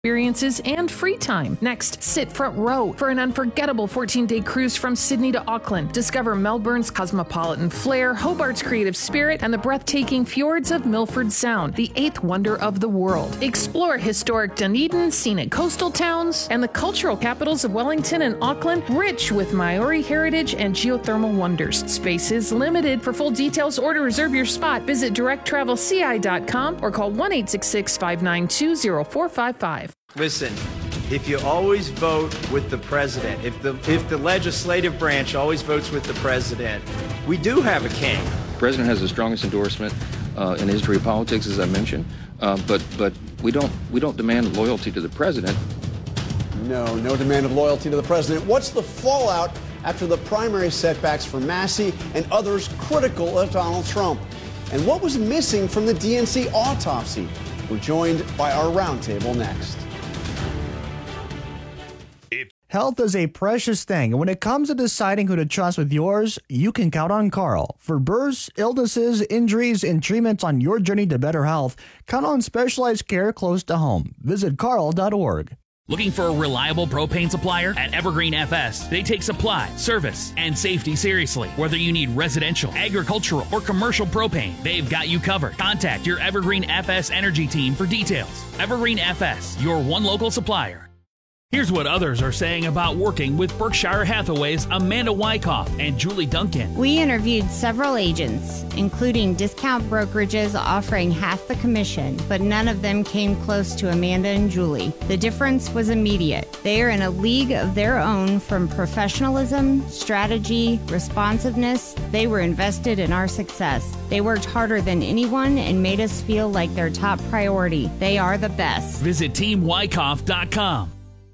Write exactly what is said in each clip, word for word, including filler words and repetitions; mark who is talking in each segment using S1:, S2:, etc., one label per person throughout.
S1: experiences and free time. Next, sit front row for an unforgettable fourteen-day cruise from Sydney to Auckland. Discover Melbourne's cosmopolitan flair, Hobart's creative spirit, and the breathtaking fjords of Milford Sound, the eighth wonder of the world. Explore historic Dunedin, scenic coastal towns, and the cultural capitals of Wellington and Auckland, rich with Maori heritage and geothermal wonders. Space is limited. For full details or to reserve your spot, visit direct travel c i dot com or call one eight six six, five nine two, zero four five five.
S2: Listen, if you always vote with the president, if the if the legislative branch always votes with the president, we do have a king.
S3: The president has the strongest endorsement uh, in the history of politics, as I mentioned, uh, but but we don't we don't demand loyalty to the president.
S4: No, no demand of loyalty to the president. What's the fallout after the primary setbacks for Massey and others critical of Donald Trump? And what was missing from the D N C autopsy? We're joined by our roundtable next.
S5: Health is a precious thing, and when it comes to deciding who to trust with yours, you can count on Carl. For births, illnesses, injuries, and treatments on your journey to better health, count on specialized care close to home. Visit carl dot org.
S6: Looking for a reliable propane supplier? At Evergreen F S, they take supply, service, and safety seriously. Whether you need residential, agricultural, or commercial propane, they've got you covered. Contact your Evergreen F S Energy team for details. Evergreen F S, your one local supplier. Here's what others are saying about working with Berkshire Hathaway's Amanda Wyckoff and Julie Duncan.
S7: We interviewed several agents, including discount brokerages offering half the commission, but none of them came close to Amanda and Julie. The difference was immediate. They are in a league of their own from professionalism, strategy, responsiveness. They were invested in our success. They worked harder than anyone and made us feel like their top priority. They are the best.
S6: Visit team wyckoff dot com.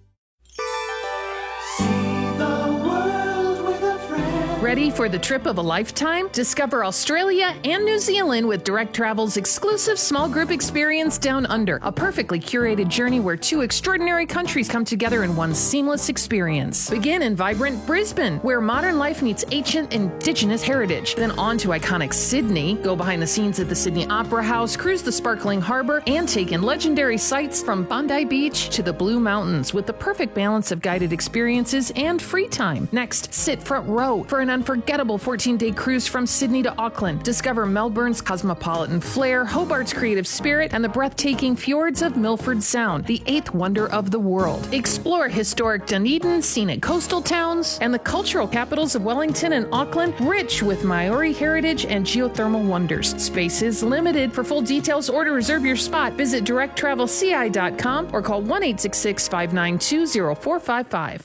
S1: Ready for the trip of a lifetime? Discover Australia and New Zealand with Direct Travel's exclusive small group experience Down Under, a perfectly curated journey where two extraordinary countries come together in one seamless experience. Begin in vibrant Brisbane, where modern life meets ancient Indigenous heritage. Then on to iconic Sydney, go behind the scenes at the Sydney Opera House, cruise the sparkling harbour, and take in legendary sights from Bondi Beach to the Blue Mountains with the perfect balance of guided experiences and free time. Next, sit front row for an unforgettable fourteen-day cruise from Sydney to Auckland. Discover Melbourne's cosmopolitan flair, Hobart's creative spirit, and the breathtaking fjords of Milford Sound, the eighth wonder of the world. Explore historic Dunedin, scenic coastal towns, and the cultural capitals of Wellington and Auckland, rich with Maori heritage and geothermal wonders. Space is limited. For full details or to reserve your spot, visit direct travel c i dot com or call one eight six six, five nine two, zero four five five.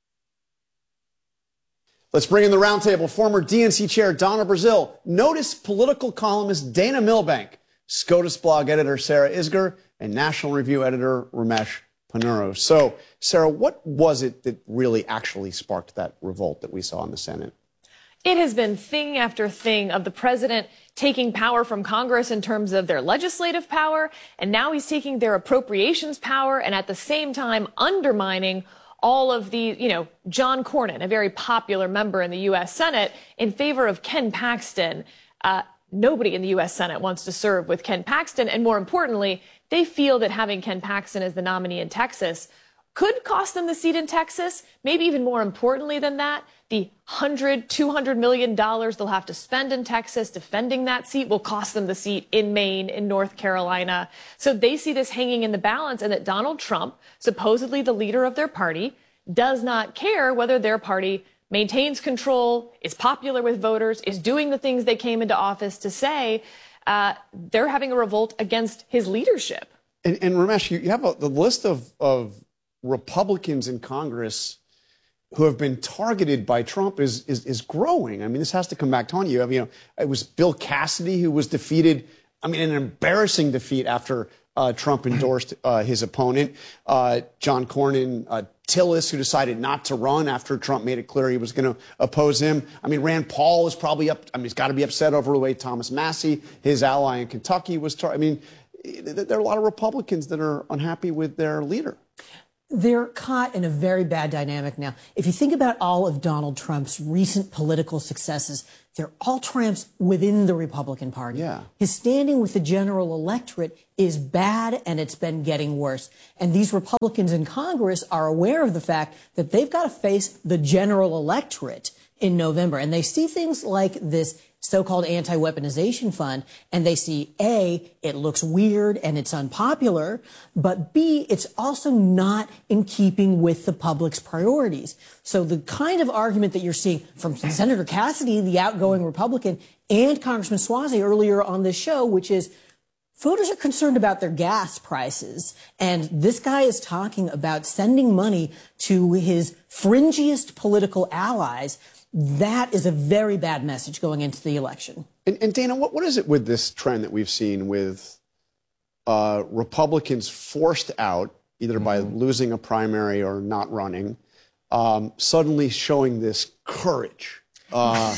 S4: Let's bring in the roundtable. Former D N C chair Donna Brazile, notice political columnist Dana Milbank, SCOTUS blog editor Sarah Isgur, and National Review editor Ramesh Ponnuru. So, Sarah, what was it that really actually sparked that revolt that we saw in the Senate?
S8: It has been thing after thing of the president taking power from Congress in terms of their legislative power, and now he's taking their appropriations power and at the same time undermining all of the, you know, John Cornyn, a very popular member in the U S Senate, in favor of Ken Paxton. Uh, nobody in the U S Senate wants to serve with Ken Paxton. And more importantly, they feel that having Ken Paxton as the nominee in Texas could cost them the seat in Texas. Maybe even more importantly than that, the one hundred, two hundred million dollars they'll have to spend in Texas defending that seat will cost them the seat in Maine, in North Carolina. So they see this hanging in the balance, and that Donald Trump, supposedly the leader of their party, does not care whether their party maintains control, is popular with voters, is doing the things they came into office to say. Uh, they're having a revolt against his leadership.
S4: And, and Ramesh, you, you have a, the list of, of Republicans in Congress who have been targeted by Trump is, is, is growing. I mean, this has to come back to haunt you. I mean, you know, it was Bill Cassidy who was defeated, I mean, an embarrassing defeat after uh, Trump endorsed uh, his opponent. Uh, John Cornyn, uh, Tillis, who decided not to run after Trump made it clear he was going to oppose him. I mean, Rand Paul is probably up. I mean, he's got to be upset over the way Thomas Massey, his ally in Kentucky, was tar- I mean, there are a lot of Republicans that are unhappy with their leader.
S9: They're caught in a very bad dynamic now. If you think about all of Donald Trump's recent political successes, they're all triumphs within the Republican Party.
S4: Yeah.
S9: His standing with the general electorate is bad, and it's been getting worse. And these Republicans in Congress are aware of the fact that they've got to face the general electorate in November. And they see things like this so-called anti-weaponization fund, and they see, A, it looks weird and it's unpopular, but B, it's also not in keeping with the public's priorities. So the kind of argument that you're seeing from Senator Cassidy, the outgoing Republican, and Congressman Suozzi earlier on this show, which is voters are concerned about their gas prices, and this guy is talking about sending money to his fringiest political allies. That is a very bad message going into the election.
S4: And, and Dana, what, what is it with this trend that we've seen with uh, Republicans forced out, either mm-hmm. by losing a primary or not running, um, suddenly showing this courage uh,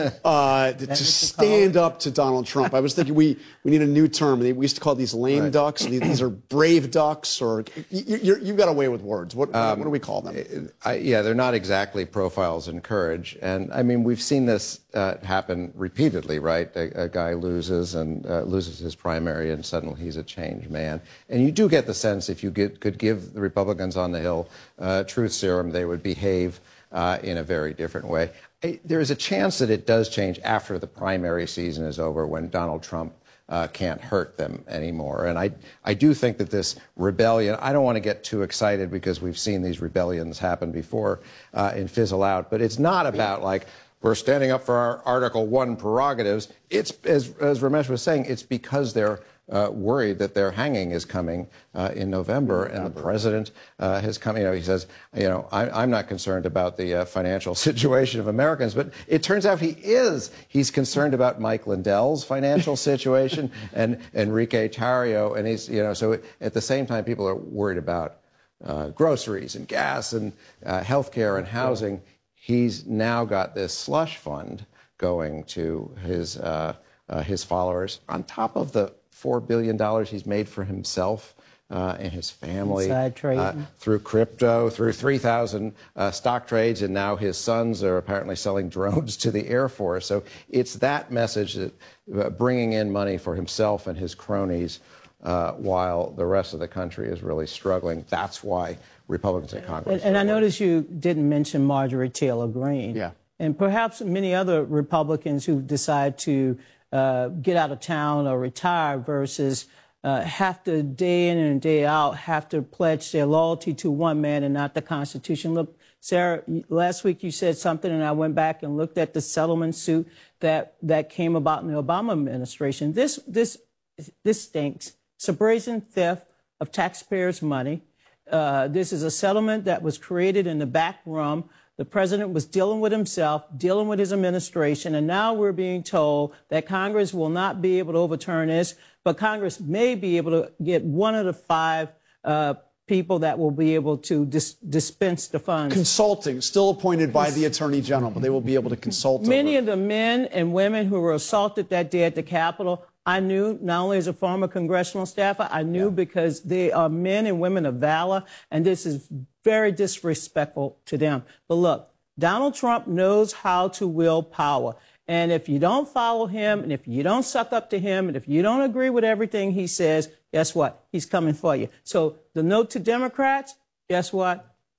S4: uh, to, to stand up to Donald Trump? I was thinking we, we need a new term. We used to call these lame right. ducks. These are brave ducks, or you, you're, you've got a way with words. What, um, what do we call them?
S10: I, yeah, they're not exactly profiles in courage. And I mean, we've seen this uh, happen repeatedly, right? A, a guy loses and uh, loses his primary, and suddenly he's a changed man. And you do get the sense if you get, could give the Republicans on the Hill uh, truth serum, they would behave uh, in a very different way. There is a chance that it does change after the primary season is over, when Donald Trump uh, can't hurt them anymore. And I, I do think that this rebellion, I don't want to get too excited because we've seen these rebellions happen before uh, and fizzle out, but it's not about like, we're standing up for our Article One prerogatives. It's, as, as Ramesh was saying, it's because they're Uh, worried that their hanging is coming uh, in November, and the president uh, has come. You know, he says, you know, I, I'm not concerned about the uh, financial situation of Americans, but it turns out he is. He's concerned about Mike Lindell's financial situation and Enrique Tarrio, and he's, you know, so at the same time, people are worried about uh, groceries and gas and uh, health care and housing. He's now got this slush fund going to his uh, uh, his followers on top of the four billion dollars he's made for himself uh, and his family uh, through crypto, through three thousand uh, stock trades, and now his sons are apparently selling drones to the Air Force. So it's that message that uh, bringing in money for himself and his cronies uh, while the rest of the country is really struggling. That's why Republicans in Congress.
S11: And, and I noticed you didn't mention Marjorie Taylor Greene.
S4: Yeah.
S11: And perhaps many other Republicans who decide to Uh, get out of town or retire versus uh, have to day in and day out have to pledge their loyalty to one man and not the Constitution. Look, Sarah, last week you said something, and I went back and looked at the settlement suit that that came about in the Obama administration. This this this stinks. It's a brazen theft of taxpayers' money. Uh, this is a settlement that was created in the back room. The president was dealing with himself, dealing with his administration, and now we're being told that Congress will not be able to overturn this, but Congress may be able to get one of the five uh, people that will be able to dis dispense the funds.
S4: Consulting, still appointed by the Attorney General, but they will be able to consult.
S11: Many
S4: over.
S11: of the men and women who were assaulted that day at the Capitol, I knew, not only as a former congressional staffer, I knew yeah. because they are men and women of valor, and this is very disrespectful to them. But look, Donald Trump knows how to wield power. And if you don't follow him, and if you don't suck up to him, and if you don't agree with everything he says, guess what? He's coming for you. So the note to Democrats, guess what?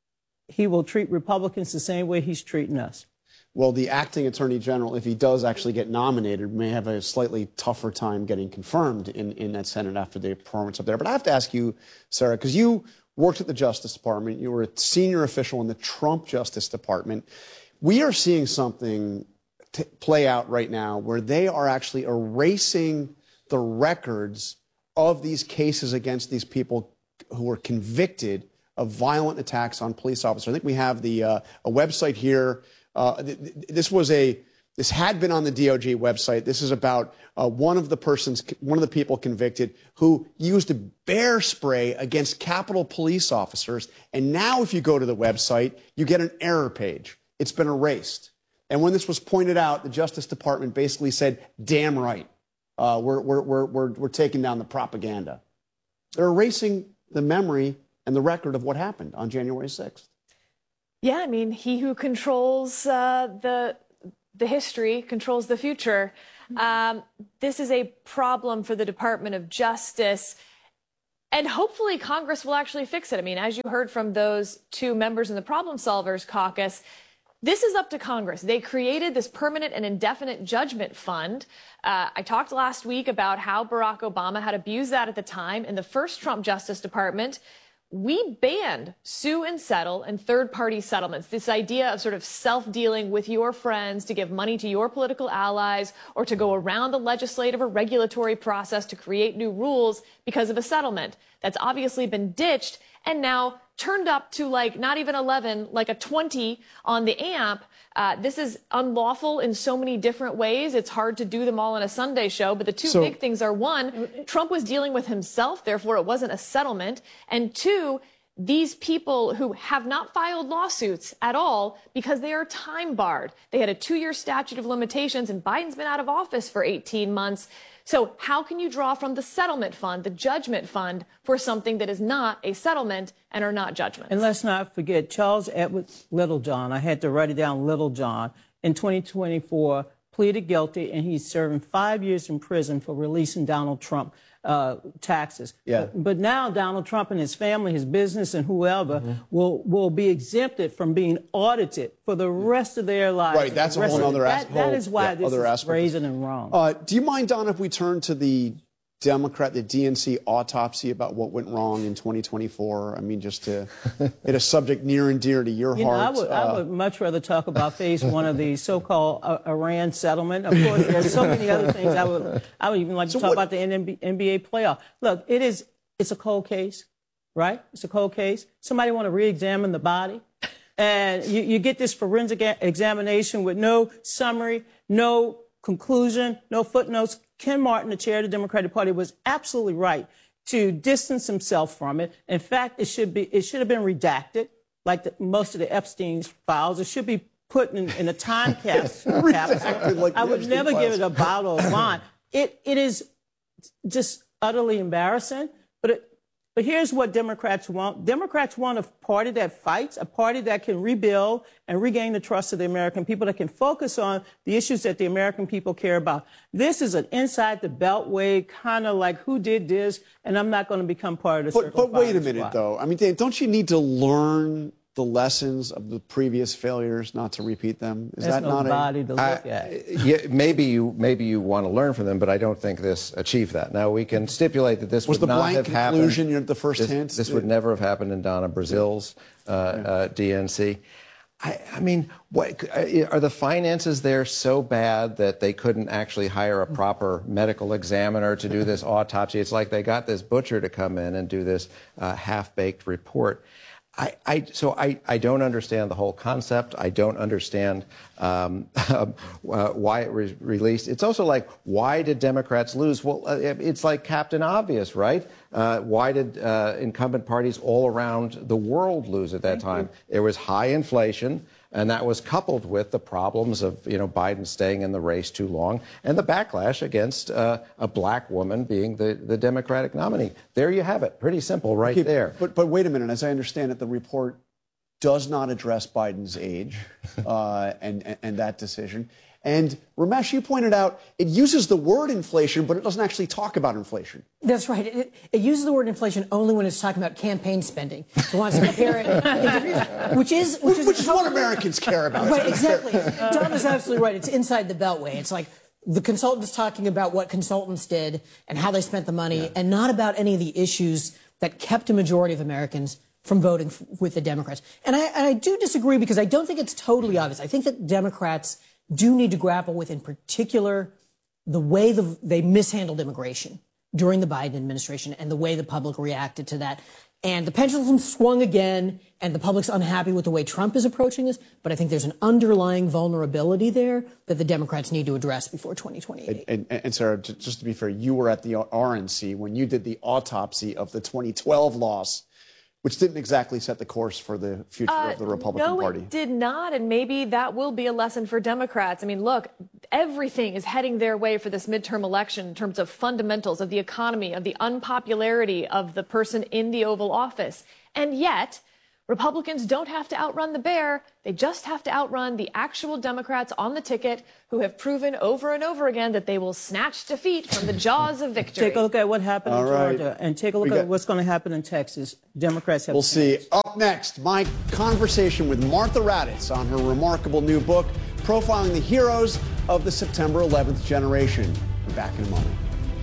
S11: He will treat Republicans the same way he's treating us.
S4: Well, the acting Attorney General, if he does actually get nominated, may have a slightly tougher time getting confirmed in, in that Senate after the performance up there. But I have to ask you, Sarah, because you worked at the Justice Department. You were a senior official in the Trump Justice Department. We are seeing something t play out right now where they are actually erasing the records of these cases against these people who were convicted of violent attacks on police officers. I think we have the uh, a website here. Uh, th this was a this had been on the D O J website. This is about uh, one of the persons, one of the people convicted who used a bear spray against Capitol police officers. And now if you go to the website, you get an error page. It's been erased. And when this was pointed out, the Justice Department basically said, damn right, uh, we're, we're, we're, we're, we're taking down the propaganda. They're erasing the memory and the record of what happened on January sixth.
S8: Yeah, I mean, he who controls uh, the the history controls the future. Um, this is a problem for the Department of Justice, and hopefully Congress will actually fix it. I mean, as you heard from those two members in the Problem Solvers Caucus, this is up to Congress. They created this permanent and indefinite judgment fund. Uh, I talked last week about how Barack Obama had abused that at the time in the first Trump Justice Department. We banned sue and settle and third-party settlements, this idea of sort of self-dealing with your friends to give money to your political allies or to go around the legislative or regulatory process to create new rules because of a settlement. That's obviously been ditched and now turned up to like not even eleven, like a twenty on the amp. Uh, this is unlawful in so many different ways. It's hard to do them all in a Sunday show. But the two
S4: So-
S8: big things are, one, Trump was dealing with himself, therefore it wasn't a settlement. And two, these people who have not filed lawsuits at all because they are time barred. They had a two-year statute of limitations, and Biden's been out of office for eighteen months. So how can you draw from the settlement fund, the judgment fund, for something that is not a settlement and are not judgments?
S11: And let's not forget Charles Edward Littlejohn. I had to write it down, Littlejohn, in twenty twenty-four, pleaded guilty, and he's serving five years in prison for releasing Donald Trump uh, taxes.
S4: Yeah.
S11: But, but now Donald Trump and his family, his business, and whoever mm-hmm. will will be exempted from being audited for the rest of their lives.
S4: Right, that's a
S11: The
S4: whole
S11: rest of-
S4: other
S11: that,
S4: aspect.
S11: that is why
S4: Yeah,
S11: this
S4: other
S11: is
S4: aspect.
S11: brazen and wrong.
S4: Uh, do you mind, Don, if we turn to the Democrat, the D N C autopsy about what went wrong in twenty twenty-four? I mean, just to hit a subject near and dear to your
S11: You know, I
S4: heart.
S11: would,
S4: uh,
S11: I would much rather talk about phase one of the so-called uh, Iran settlement. Of course, there's so many other things I would, I would even like to
S4: So
S11: talk
S4: what-
S11: about the N B A playoff. Look, it is, it's a cold case, right? It's a cold case. Somebody want to re-examine the body, and you, you get this forensic a- examination with no summary, no conclusion, no footnotes. Ken Martin, the chair of the Democratic Party, was absolutely right to distance himself from it. In fact, it should be, it should have been redacted, like the, most of the Epstein's files. It should be put in, in a time capsule.
S4: Redacted like the
S11: I would
S4: Epstein
S11: never
S4: files.
S11: give it a bottle of wine. It, it is just utterly embarrassing. But it, but here's what Democrats want. Democrats want a party that fights, a party that can rebuild and regain the trust of the American people, that can focus on the issues that the American people care about. This is an inside the beltway kind of like who did this, and I'm not going to become part of the
S4: But,
S11: circle.
S4: but wait a
S11: firing
S4: minute,
S11: squad.
S4: though. I mean, Dan, don't you need to learn the lessons of the previous failures, not to repeat them? Is
S11: There's
S4: that not
S11: nobody
S4: a...
S11: to look at.
S10: Yeah, maybe you maybe you want to learn from them, but I don't think this achieved that. Now we can stipulate that this
S4: Was
S10: would
S4: the
S10: not
S4: blank
S10: have happened.
S4: conclusion you know, the first
S10: This,
S4: hint?
S10: this would never have happened in Donna Brazil's uh, uh, D N C. I, I mean, what, are the finances there so bad that they couldn't actually hire a proper medical examiner to do this autopsy? It's like they got this butcher to come in and do this uh, half-baked report. I, I, so I, I don't understand the whole concept. I don't understand um, uh, why it was released. It's also like, why did Democrats lose? Well, uh, it's like Captain Obvious, right? Uh, why did uh, incumbent parties all around the world lose at that time? There was high inflation, and that was coupled with the problems of, you know, Biden staying in the race too long and the backlash against uh, a black woman being the, the Democratic nominee. There you have it. Pretty simple right
S4: Okay,
S10: there.
S4: But, but wait a minute. As I understand it, the report does not address Biden's age uh, and, and, and that decision. And Ramesh, you pointed out it uses the word inflation, but it doesn't actually talk about inflation.
S9: That's right. It, it uses the word inflation only when it's talking about campaign spending. So it wants to compare it, which is which is,
S4: Which is what Americans care about.
S9: Right, exactly. Don is absolutely right. It's inside the beltway. It's like the consultant's talking about what consultants did and how they spent the money, yeah. and not about any of the issues that kept a majority of Americans from voting f- with the Democrats. And I, and I do disagree because I don't think it's totally obvious. I think that Democrats do need to grapple with, in particular, the way the, they mishandled immigration during the Biden administration and the way the public reacted to that. And the pendulum swung again, and the public's unhappy with the way Trump is approaching this. But I think there's an underlying vulnerability there that the Democrats need to address before twenty twenty-eight.
S4: And, and, and Sarah, just to be fair, you were at the R N C when you did the autopsy of the twenty twelve loss, which didn't exactly set the course for the future
S8: uh,
S4: of the Republican
S8: no,
S4: Party.
S8: No, it did not, and maybe that will be a lesson for Democrats. I mean, look, everything is heading their way for this midterm election in terms of fundamentals of the economy, of the unpopularity of the person in the Oval Office. And yet, Republicans don't have to outrun the bear. They just have to outrun the actual Democrats on the ticket who have proven over and over again that they will snatch defeat from the jaws of victory.
S11: Take a look at what happened
S4: All
S11: in
S4: right.
S11: Georgia and take a look
S4: We
S11: at
S4: got-
S11: what's going to happen in Texas. Democrats have
S4: We'll
S11: a
S4: see.
S11: chance.
S4: Up next, my conversation with Martha Raddatz on her remarkable new book, profiling the heroes of the September eleventh generation. We're back in a moment.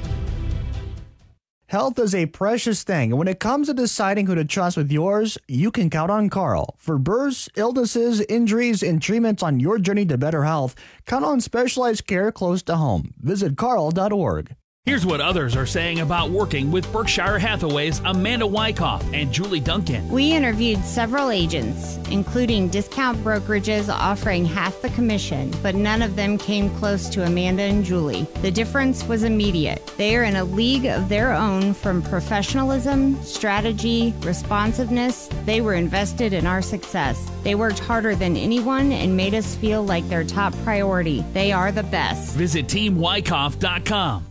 S5: Health is a precious thing, and when it comes to deciding who to trust with yours, you can count on Carl. For births, illnesses, injuries, and treatments on your journey to better health, count on specialized care close to home. Visit carl dot org.
S6: Here's what others are saying about working with Berkshire Hathaway's Amanda Wyckoff and Julie Duncan.
S7: We interviewed several agents, including discount brokerages offering half the commission, but none of them came close to Amanda and Julie. The difference was immediate. They are in a league of their own from professionalism, strategy, responsiveness. They were invested in our success. They worked harder than anyone and made us feel like their top priority. They are the best.
S6: Visit team wyckoff dot com.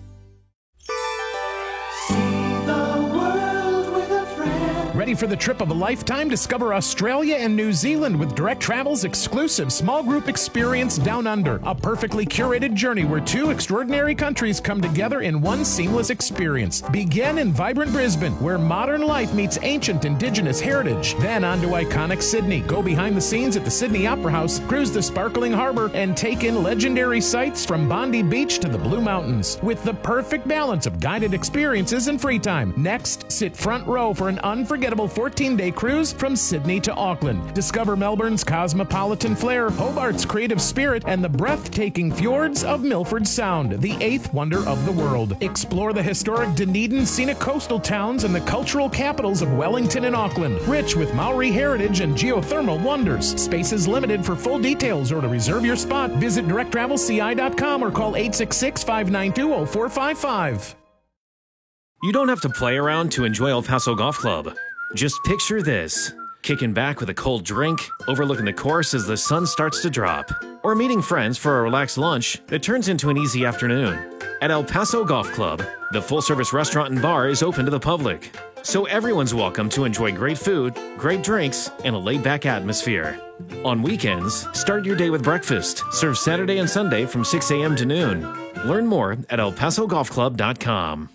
S12: Ready for the trip of a lifetime? Discover Australia and New Zealand with Direct Travel's exclusive small group experience Down Under. A perfectly curated journey where two extraordinary countries come together in one seamless experience. Begin in vibrant Brisbane, where modern life meets ancient Indigenous heritage. Then on to iconic Sydney. Go behind the scenes at the Sydney Opera House, cruise the sparkling harbour, and take in legendary sights from Bondi Beach to the Blue Mountains. With the perfect balance of guided experiences and free time. Next, sit front row for an unforgettable fourteen-day cruise from Sydney to Auckland. Discover Melbourne's cosmopolitan flair, Hobart's creative spirit, and the breathtaking fjords of Milford Sound, the eighth wonder of the world. Explore the historic Dunedin scenic coastal towns and the cultural capitals of Wellington and Auckland, rich with Maori heritage and geothermal wonders. Space is limited. For full details or to reserve your spot, visit direct travel c i dot com or call eight six six, five nine two, zero four five five.
S13: You don't have to play around to enjoy El Paso Golf Club. Just picture this: kicking back with a cold drink, overlooking the course as the sun starts to drop, or meeting friends for a relaxed lunch that turns into an easy afternoon. At El Paso Golf Club, the full-service restaurant and bar is open to the public, so everyone's welcome to enjoy great food, great drinks, and a laid-back atmosphere. On weekends, start your day with breakfast, served Saturday and Sunday from six a.m. to noon. Learn more at el paso golf club dot com.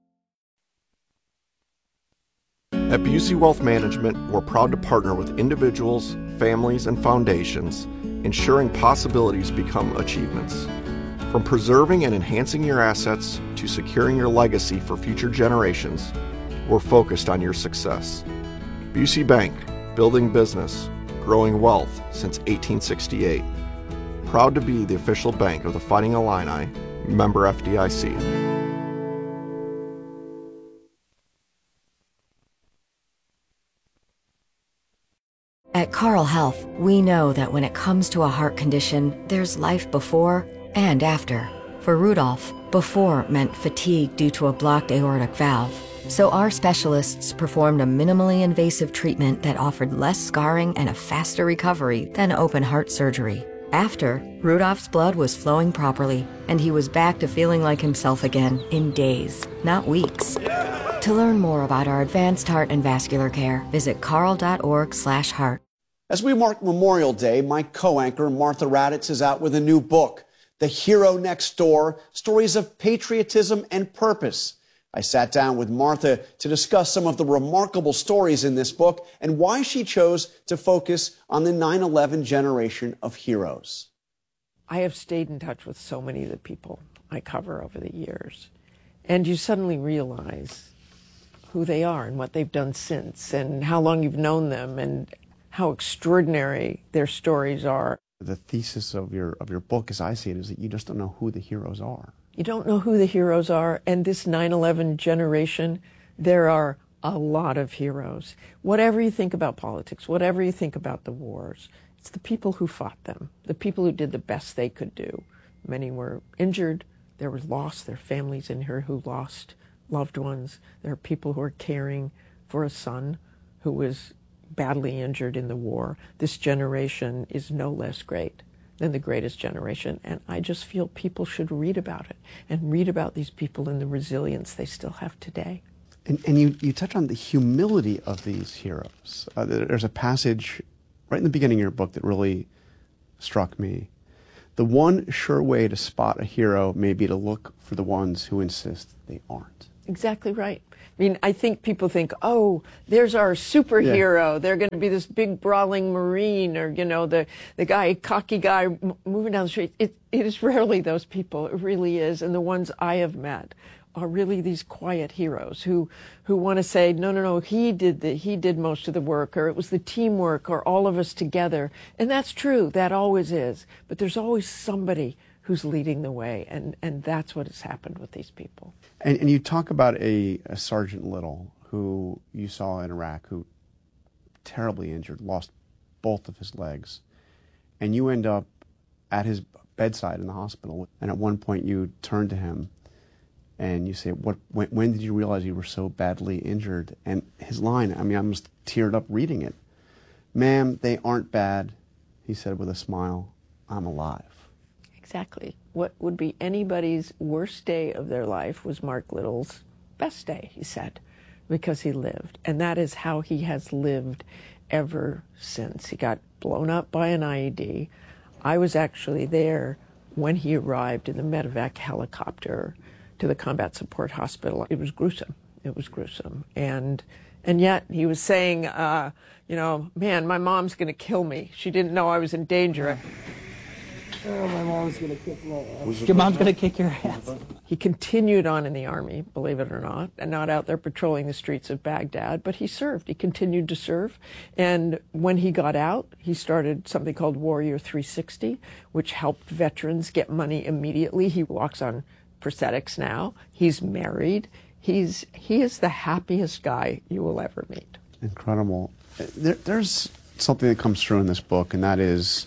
S14: At Busey Wealth Management, we're proud to partner with individuals, families, and foundations, ensuring possibilities become achievements. From preserving and enhancing your assets to securing your legacy for future generations, we're focused on your success. Busey Bank, building business, growing wealth since eighteen sixty-eight. Proud to be the official bank of the Fighting Illini, member F D I C.
S15: At Carle Health, we know that when it comes to a heart condition, there's life before and after. For Rudolph, before meant fatigue due to a blocked aortic valve. So our specialists performed a minimally invasive treatment that offered less scarring and a faster recovery than open heart surgery. After, Rudolph's blood was flowing properly, and he was back to feeling like himself again in days, not weeks. To learn more about our advanced heart and vascular care, visit carle dot org slash heart.
S4: As we mark Memorial Day, my co-anchor Martha Raddatz is out with a new book, The Hero Next Door, Stories of Patriotism and Purpose. I sat down with Martha to discuss some of the remarkable stories in this book and why she chose to focus on the nine eleven generation of heroes.
S16: I have stayed in touch with so many of the people I cover over the years, and you suddenly realize who they are and what they've done since and how long you've known them and how extraordinary their stories are.
S4: The thesis of your of your book, as I see it, is that you just don't know who the heroes are.
S16: You don't know who the heroes are, and this nine eleven generation, there are a lot of heroes. Whatever you think about politics, whatever you think about the wars, it's the people who fought them, the people who did the best they could do. Many were injured, there was loss, there are families in here who lost loved ones. There are people who are caring for a son who was badly injured in the war. This generation is no less great than the greatest generation, and I just feel people should read about it and read about these people and the resilience they still have today.
S4: And, and you, you touch on the humility of these heroes. Uh, there's a passage right in the beginning of your book that really struck me. The one sure way to spot a hero may be to look for the ones who insist they aren't.
S16: Exactly right. I mean, I think people think, oh, there's our superhero. Yeah. They're going to be this big brawling Marine, or, you know, the, the guy, cocky guy m- moving down the street. It, it is rarely those people. It really is. And the ones I have met are really these quiet heroes who, who want to say, no, no, no, he did the, he did most of the work, or it was the teamwork, or all of us together. And that's true. That always is. But there's always somebody who's leading the way, and, and that's what has happened with these people.
S4: And, and you talk about a, a Sergeant Little who you saw in Iraq, who terribly injured, lost both of his legs, and you end up at his bedside in the hospital, and at one point you turn to him and you say, "What? When, when did you realize you were so badly injured?" And his line, I mean, I almost teared up reading it. "Ma'am, they aren't bad," he said with a smile. "I'm alive."
S16: Exactly. What would be anybody's worst day of their life was Mark Little's best day, he said, because he lived. And that is how he has lived ever since. He got blown up by an I E D. I was actually there when he arrived in the medevac helicopter to the combat support hospital. It was gruesome. It was gruesome. And and yet he was saying, uh, you know, man, my mom's going to kill me. She didn't know I was in danger.
S11: Oh, my mom's going to kick my ass. Your mom's going to kick your ass.
S16: He continued on in the Army, believe it or not, and not out there patrolling the streets of Baghdad, but he served. He continued to serve. And when he got out, he started something called Warrior three sixty, which helped veterans get money immediately. He walks on prosthetics now. He's married. He's he is the happiest guy you will ever meet.
S4: Incredible. There, there's something that comes through in this book, and that is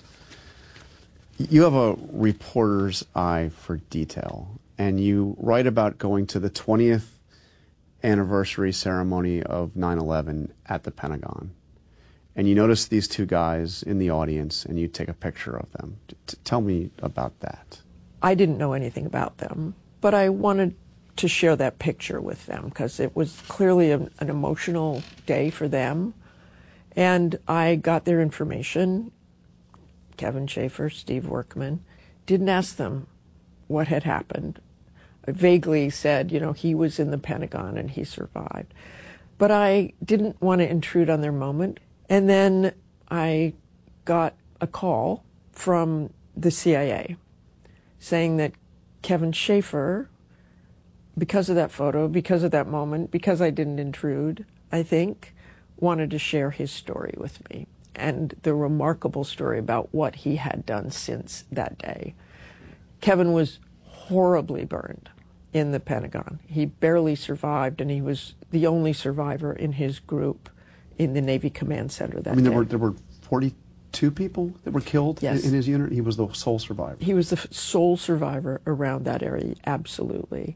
S4: you have a reporter's eye for detail, and you write about going to the twentieth anniversary ceremony of nine eleven at the Pentagon, and you notice these two guys in the audience, and you take a picture of them. T- tell me about that.
S16: I didn't know anything about them, but I wanted to share that picture with them because it was clearly a, an emotional day for them, and I got their information. Kevin Schaefer, Steve Workman, didn't ask them what had happened. I vaguely said, you know, he was in the Pentagon and he survived. But I didn't want to intrude on their moment. And then I got a call from the C I A saying that Kevin Schaefer, because of that photo, because of that moment, because I didn't intrude, I think, wanted to share his story with me. And the remarkable story about what he had done since that day. Kevin was horribly burned in the Pentagon. He barely survived, and he was the only survivor in his group in the Navy Command Center that day.
S4: I mean, there were there were forty-two people that were killed
S16: yes.
S4: in, in his unit. He was the sole survivor.
S16: He was the sole survivor around that area, absolutely.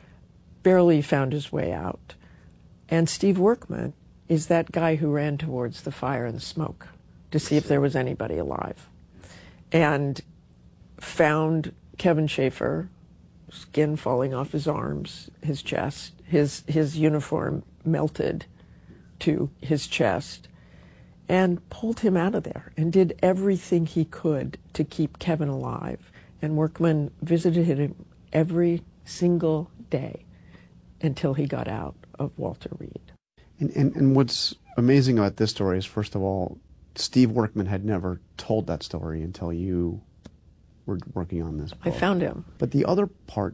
S16: Barely found his way out. And Steve Workman is that guy who ran towards the fire and the smoke to see if there was anybody alive, and found Kevin Schaefer, skin falling off his arms, his chest, his, his uniform melted to his chest, and pulled him out of there and did everything he could to keep Kevin alive. And Workman visited him every single day until he got out of Walter Reed.
S4: And, and, and what's amazing about this story is, first of all, Steve Workman had never told that story until you were working on this book.
S16: I found him.
S4: But the other part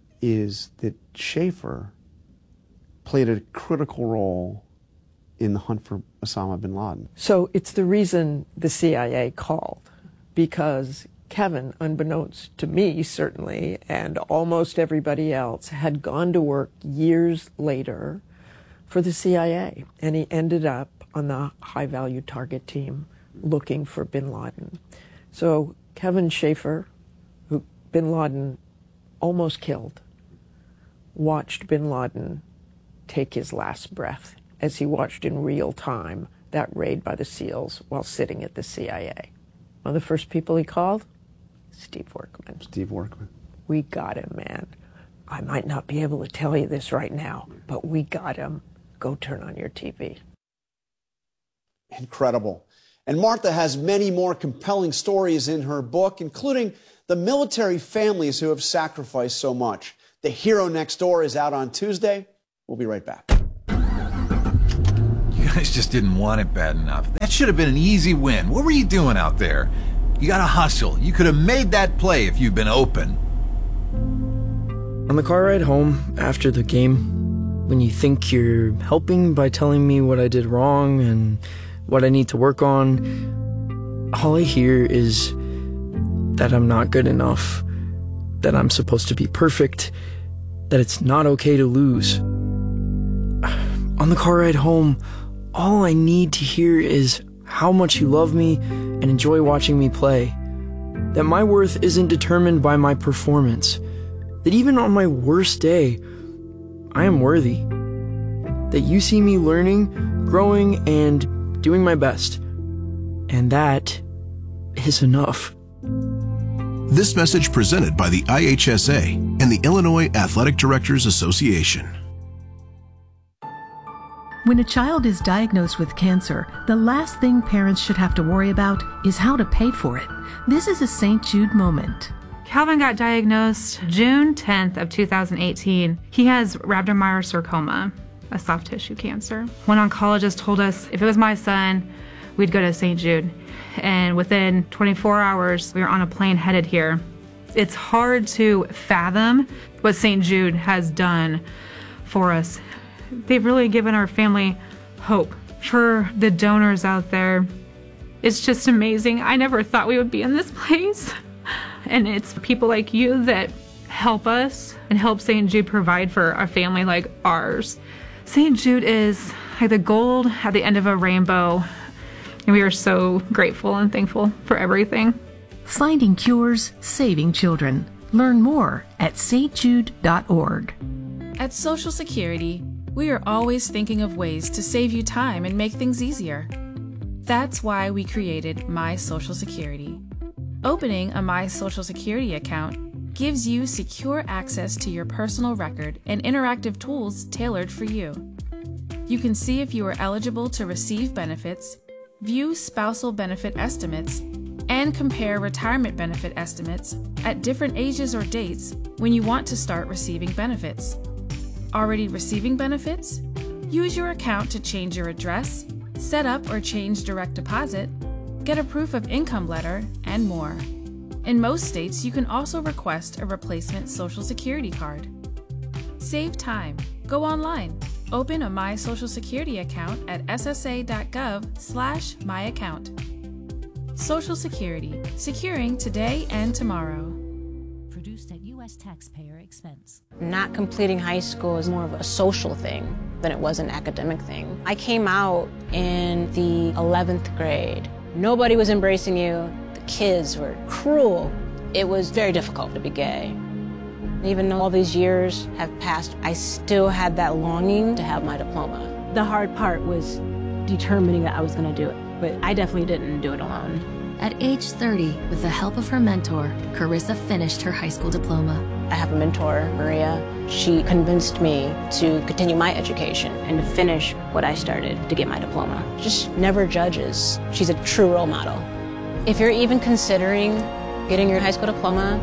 S4: is that Schaefer played a critical role in the hunt for Osama bin Laden.
S16: So it's the reason the C I A called, because Kevin, unbeknownst to me certainly, and almost everybody else, had gone to work years later for the C I A, and he ended up on the high-value target team looking for bin Laden. So Kevin Schaefer, who bin Laden almost killed, watched bin Laden take his last breath as he watched in real time that raid by the SEALs while sitting at the C I A. One of the first people he called, Steve Workman.
S4: Steve Workman.
S16: We got him, man. I might not be able to tell you this right now, but we got him. Go turn on your T V.
S4: Incredible. And Martha has many more compelling stories in her book, including the military families who have sacrificed so much. The Hero Next Door is out on Tuesday. We'll be right back.
S17: You guys just didn't want it bad enough. That should have been an easy win. What were you doing out there? You got to hustle. You could have made that play if you'd been open.
S18: On the car ride home after the game, when you think you're helping by telling me what I did wrong and what I need to work on, all I hear is that I'm not good enough, that I'm supposed to be perfect, that it's not okay to lose. On the car ride home, all I need to hear is how much you love me and enjoy watching me play, that my worth isn't determined by my performance, that even on my worst day, I am worthy, that you see me learning, growing, and doing my best, and that is enough.
S19: This message presented by the I H S A and the Illinois Athletic Directors Association.
S20: When a child is diagnosed with cancer, the last thing parents should have to worry about is how to pay for it. This is a Saint Jude moment.
S21: Calvin got diagnosed June tenth of two thousand eighteen. He has rhabdomyosarcoma, a soft tissue cancer. One oncologist told us if it was my son, we'd go to Saint Jude. And within twenty-four hours, we were on a plane headed here. It's hard to fathom what Saint Jude has done for us. They've really given our family hope. For the donors out there, it's just amazing. I never thought we would be in this place. And it's people like you that help us and help Saint Jude provide for a family like ours. Saint Jude is like the gold at the end of a rainbow. And we are so grateful and thankful for everything.
S20: Finding cures, saving children. Learn more at s t jude dot org.
S22: At Social Security, we are always thinking of ways to save you time and make things easier. That's why we created My Social Security. Opening a My Social Security account gives you secure access to your personal record and interactive tools tailored for you. You can see if you are eligible to receive benefits, view spousal benefit estimates, and compare retirement benefit estimates at different ages or dates when you want to start receiving benefits. Already receiving benefits? Use your account to change your address, set up or change direct deposit, get a proof of income letter, and more. In most states, you can also request a replacement Social Security card. Save time. Go online. Open a My Social Security account at s s a dot gov slash my account. Social Security, securing today and tomorrow.
S23: Produced at U S taxpayer expense.
S24: Not completing high school is more of a social thing than it was an academic thing. I came out in the eleventh grade. Nobody was embracing you. The kids were cruel. It was very difficult to be gay. Even though all these years have passed, I still had that longing to have my diploma.
S25: The hard part was determining that I was going to do it, but I definitely didn't do it alone.
S23: At age thirty, with the help of her mentor, Carissa finished her high school diploma.
S24: I have a mentor, Maria. She convinced me to continue my education and to finish what I started to get my diploma. Just never judges. She's a true role model. If you're even considering getting your high school diploma,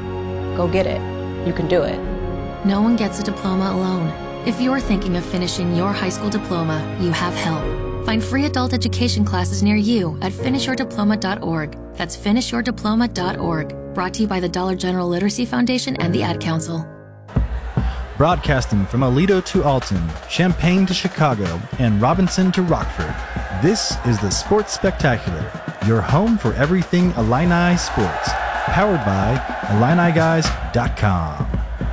S24: go get it. You can do it.
S23: No one gets a diploma alone. If you're thinking of finishing your high school diploma, you have help. Find free adult education classes near you at finish your diploma dot org. That's finish your diploma dot org. Brought to you by the Dollar General Literacy Foundation and the Ad Council.
S26: Broadcasting from Aledo to Alton, Champaign to Chicago, and Robinson to Rockford, this is the Sports Spectacular, your home for everything Illini sports. Powered by Illini Guys dot com.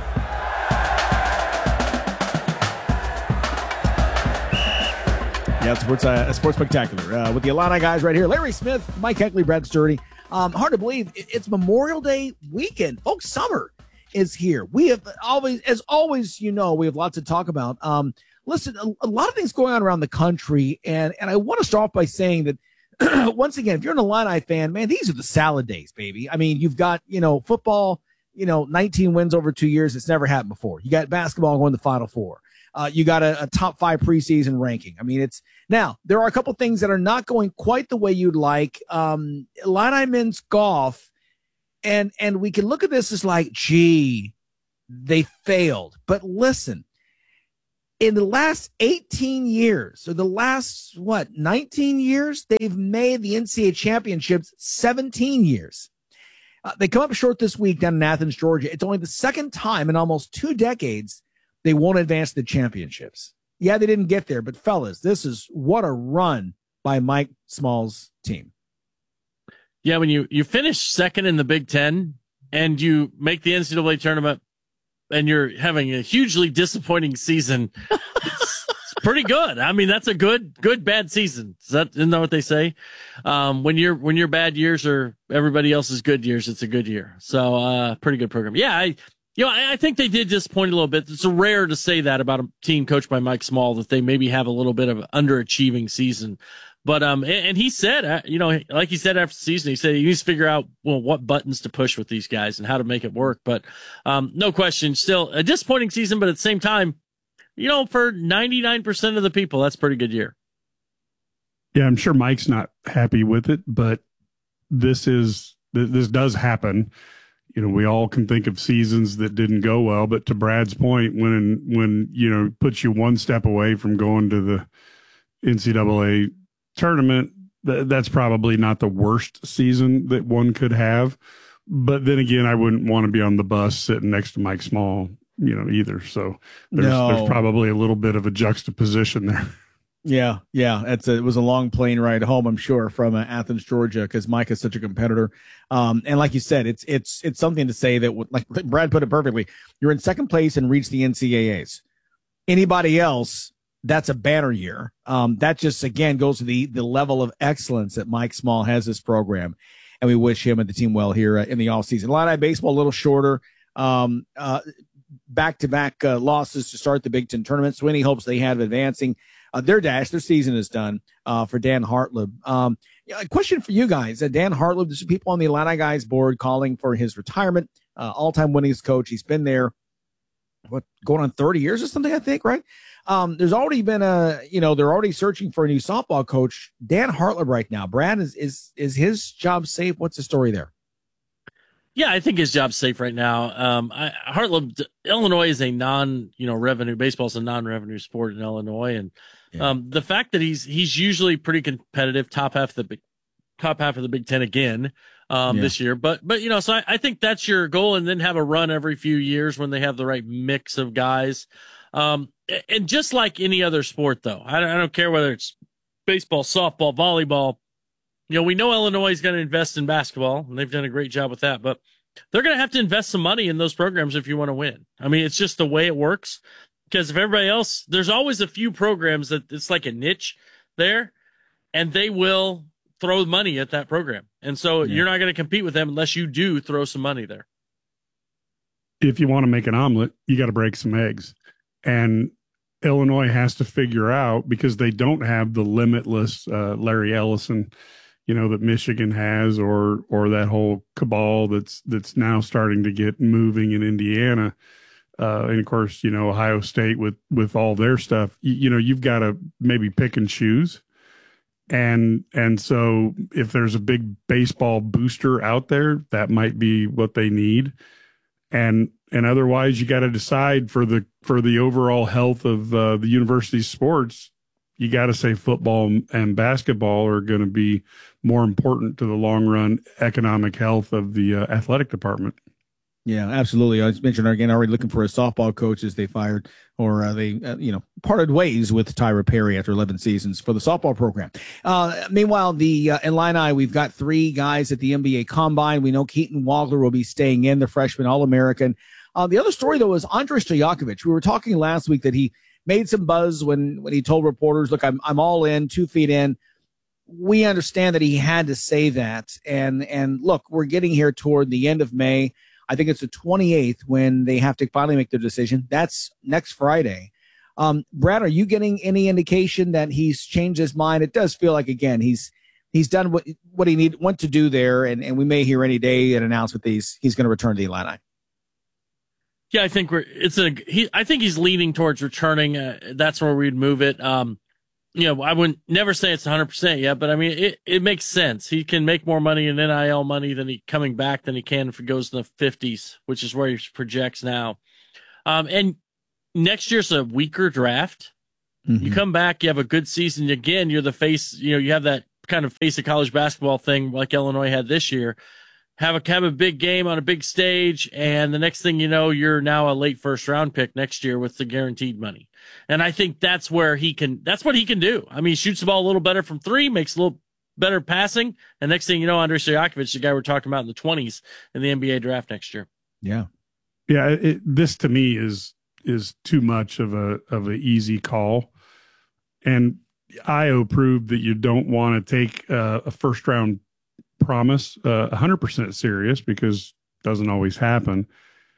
S27: Yeah, it's sports, uh, sports spectacular uh, with the Illini Guys right here. Larry Smith, Mike Heckley, Brad Sturdy. Um, hard to believe it, it's Memorial Day weekend, folks. Summer is here. We have always, as always, you know, we have lots to talk about. Um, listen, a, a lot of things going on around the country, and and I want to start off by saying that once again, if you're an Illini fan, man, these are the salad days, baby. I mean, you've got, you know, football you know, nineteen wins over two years. It's never happened before. You got basketball going to the Final Four. Uh, you got a, a top five preseason ranking. I mean, it's now there are a couple things that are not going quite the way you'd like. Um, Illini men's golf, and and we can look at this as like, gee, they failed. But listen, in the last eighteen years, or the last, what, nineteen years, they've made the N C double A championships seventeen years. Uh, they come up short this week down in Athens, Georgia. It's only the second time in almost two decades they won't advance the championships. Yeah, they didn't get there, but fellas, this is what a run by Mike Small's team.
S1: Yeah, when you, you finish second in the Big Ten and you make the N C double A tournament and you're having a hugely disappointing season, it's, it's pretty good. I mean, that's a good, good, bad season. Is that, isn't that what they say? Um, when your when your bad years are everybody else's good years, it's a good year. So, uh, pretty good program. Yeah, I, you know, I, I think they did disappoint a little bit. It's rare to say that about a team coached by Mike Small, that they maybe have a little bit of an underachieving season. But um, and, and he said, you know, like he said after the season, he said he needs to figure out, well, what buttons to push with these guys and how to make it work. But um, no question, still a disappointing season. But at the same time, you know, for ninety-nine percent of the people, that's a pretty good year.
S2: Yeah, I'm sure Mike's not happy with it, but this is this does happen. You know, we all can think of seasons that didn't go well, but to Brad's point, when when you know puts you one step away from going to the N C double A tournament, th- that's probably not the worst season that one could have. But then again, I wouldn't want to be on the bus sitting next to Mike Small, you know, either. So there's
S27: No.
S2: there's probably a little bit of a juxtaposition there.
S27: Yeah, yeah. It's a, it was a long plane ride home, I'm sure, from uh, Athens, Georgia, because Mike is such a competitor. Um, and like you said, it's it's it's something to say that, like Brad put it perfectly, you're in second place and reach the N C double A's. Anybody else, that's a banner year. Um, that just, again, goes to the the level of excellence that Mike Small has this program. And we wish him and the team well here uh, in the offseason. Illini baseball a little shorter. Um, uh, back-to-back uh, losses to start the Big Ten tournament. So any hopes they had of advancing uh, their dash, their season is done uh, for Dan Hartleb. Um, yeah, a question for you guys. Uh, Dan Hartleb, there's people on the Illini guys board calling for his retirement. Uh, all-time winningest coach. He's been there, what, going on thirty years or something, I think, right? Um, there's already been a, you know, they're already searching for a new softball coach. Dan Hartleb right now. Brad, is is is his job safe? What's the story there?
S1: Yeah, I think his job's safe right now. Um, I, Hartleb, Illinois is a non, you know, revenue. Baseball is a non-revenue sport in Illinois, and yeah. um, the fact that he's he's usually pretty competitive, top half of the big, top half of the Big Ten again um, yeah. this year. But but you know, so I, I think that's your goal, and then have a run every few years when they have the right mix of guys. Um, and just like any other sport, though, I don't, I don't care whether it's baseball, softball, volleyball. You know, we know Illinois is going to invest in basketball, and they've done a great job with that, but they're going to have to invest some money in those programs if you want to win. I mean, it's just the way it works, because if everybody else, there's always a few programs that it's like a niche there, and they will throw money at that program. And so yeah. you're not going to compete with them unless you do throw some money there.
S2: If you want to make an omelet, you got to break some eggs. And Illinois has to figure out, because they don't have the limitless uh, Larry Ellison, you know, that Michigan has, or or that whole cabal that's that's now starting to get moving in Indiana, uh, and of course, you know, Ohio State with with all their stuff. You, you know, you've got to maybe pick and choose, and and so if there's a big baseball booster out there, that might be what they need, and and otherwise, you got to decide for the for the overall health of uh, the university's sports. You got to say football and basketball are going to be more important to the long run economic health of the uh, athletic department.
S27: Yeah, absolutely. I mentioned again already looking for a softball coach as they fired or uh, they, uh, you know, parted ways with Tyra Perry after eleven seasons for the softball program. Uh, meanwhile, the uh, Illini, we've got three guys at the N B A Combine. We know Keaton Wagler will be staying in, the freshman All-American. Uh, the other story, though, is Andrej Stojakovic. We were talking last week that he made some buzz when, when he told reporters, look, I'm, I'm all in, two feet in. We understand that he had to say that. And, and look, we're getting here toward the end of May. I think it's the twenty-eighth when they have to finally make their decision. That's next Friday. Um, Brad, are you getting any indication that he's changed his mind? It does feel like, again, he's, he's done what, what he need, want to do there. And, and we may hear any day an announcement that he's, he's going to return to the Illini.
S1: Yeah, I think we're. It's a. He. I think he's leaning towards returning. Uh, that's where we'd move it. Um, you know, I wouldn't never say it's one hundred percent yet, but I mean, it, it makes sense. He can make more money in N I L money than he coming back than he can if he goes in the fifties, which is where he projects now. Um, and next year's a weaker draft. Mm-hmm. You come back, you have a good season again. You're the face. You know, you have that kind of face of college basketball thing like Illinois had this year. Have a have a big game on a big stage, and the next thing you know, you're now a late first round pick next year with the guaranteed money. And I think that's where he can. That's what he can do. I mean, he shoots the ball a little better from three, makes a little better passing, and next thing you know, Andrej Stojakovic, the guy we're talking about in the twenties in the N B A draft next year.
S27: Yeah,
S2: yeah. It, this to me is is too much of a of an easy call, and Io proved that you don't want to take uh, a first round promise uh, one hundred percent serious, because it doesn't always happen.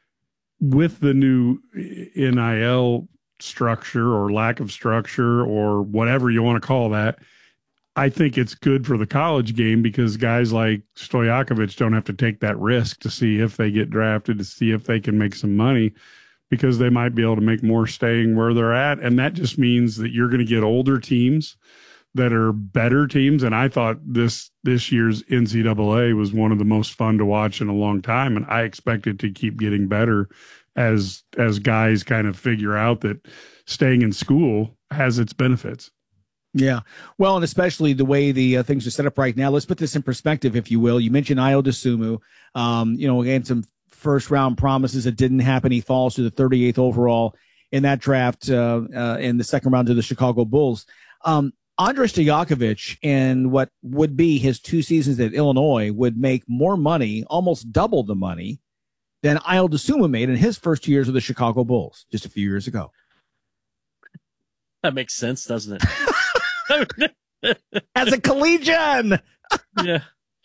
S2: With the new N I L structure or lack of structure or whatever you want to call that, I think it's good for the college game, because guys like Stojakovic don't have to take that risk to see if they get drafted, to see if they can make some money, because they might be able to make more staying where they're at. And that just means that you're going to get older teams that are better teams. And I thought this this year's N C double A was one of the most fun to watch in a long time, and I expect it to keep getting better as as guys kind of figure out that staying in school has its benefits.
S27: Yeah, well, and especially the way the uh, things are set up right now. Let's put this in perspective, if you will. You mentioned Io DeSumo, um, you know, again, some first round promises that didn't happen. He falls to the thirty-eighth overall in that draft uh, uh, in the second round to the Chicago Bulls. Um, Andrej Stojakovic, in what would be his two seasons at Illinois, would make more money, almost double the money, than Io DeSumo made in his first two years with the Chicago Bulls just a few years ago.
S1: That makes sense, doesn't it?
S27: As a collegian.
S1: Yeah.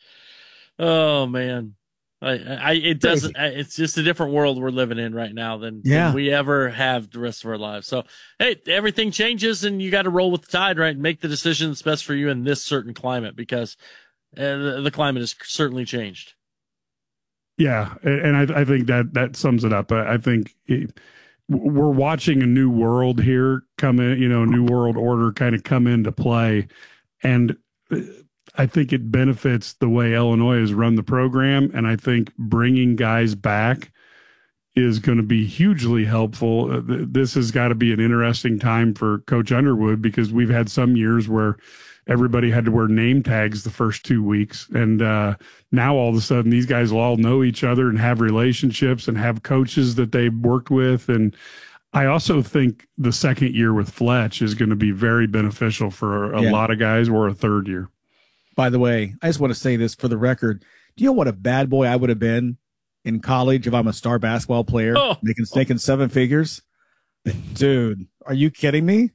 S1: Oh man. I, I, it doesn't, it's just a different world we're living in right now than,
S27: yeah.
S1: than we ever have the rest of our lives. So, hey, everything changes and you got to roll with the tide, right? And make the decision that's best for you in this certain climate, because uh, the, the climate has certainly changed.
S2: Yeah. And I, I think that, that sums it up. I think it, we're watching a new world here come in, you know, new world order kind of come into play. And I think it benefits the way Illinois has run the program. And I think bringing guys back is going to be hugely helpful. Uh, th- this has got to be an interesting time for Coach Underwood, because we've had some years where everybody had to wear name tags the first two weeks. And uh, now all of a sudden these guys will all know each other and have relationships and have coaches that they've worked with. And I also think the second year with Fletch is going to be very beneficial for a
S27: Yeah.
S2: lot of guys, or a third year.
S27: By the way, I just want to say this for the record. Do you know what a bad boy I would have been in college if I'm a star basketball player
S1: Oh.
S27: making, making seven figures? Dude, are you kidding me?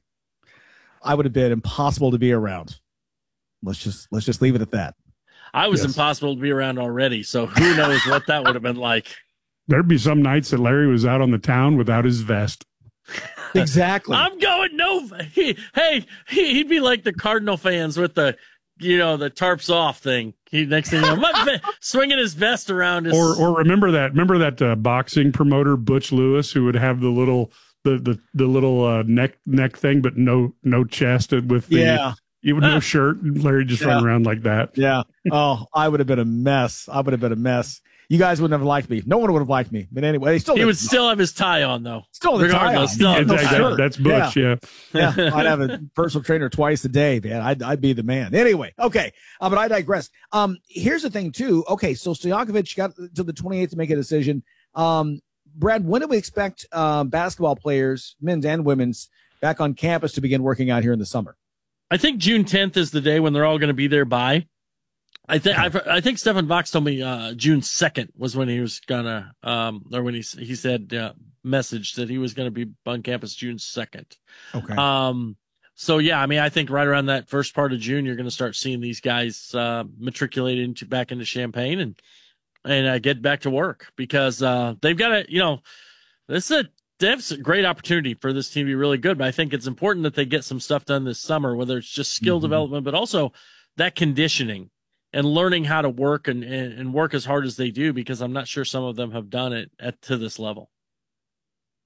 S27: I would have been impossible to be around. Let's just let's just leave it at that.
S1: I was
S27: Yes.
S1: impossible to be around already. So who knows what that would have been like.
S2: There'd be some nights that Larry was out on the town without his vest.
S27: Exactly.
S1: I'm going no. He, hey, he, he'd be like the Cardinal fans with the, you know, the tarps off thing. He next thing you know, my, ve- swinging his vest around his.
S2: Or or remember that remember that uh, boxing promoter Butch Lewis, who would have the little the the the little uh, neck neck thing, but no no chest with the
S27: Yeah.
S2: even no shirt. Larry just
S27: Yeah.
S2: run around like that.
S27: Yeah. Oh, I would have been a mess. I would have been a mess. You guys wouldn't have liked me. No one would have liked me. But anyway, they still
S1: he
S27: did.
S1: would still have his tie on though.
S27: Still the tie on.
S1: Regardless, still have
S27: Yeah,
S1: his
S27: no
S1: tie
S27: shirt.
S1: on.
S2: That's Butch, yeah.
S27: Yeah, I'd have a personal trainer twice a day, man. I'd, I'd be the man. Anyway, okay, uh, but I digress. Um, here's the thing, too. Okay, so Stojakovic got to the twenty-eighth to make a decision. Um, Brad, when do we expect um, basketball players, men's and women's, back on campus to begin working out here in the summer?
S1: I think June tenth is the day when they're all going to be there by. I think I've, I think Stephen Vox told me uh, June second was when he was gonna, um, or when he he said uh, message that he was going to be on campus June second.
S27: Okay.
S1: Um. So yeah, I mean, I think right around that first part of June, you're going to start seeing these guys uh, matriculate into back into Champaign and and uh, get back to work, because uh, they've got to, you know, this is a that's a great opportunity for this team to be really good. But I think it's important that they get some stuff done this summer, whether it's just skill
S27: Mhm.
S1: development, but also that conditioning and learning how to work and, and, and work as hard as they do, because I'm not sure some of them have done it at to this level.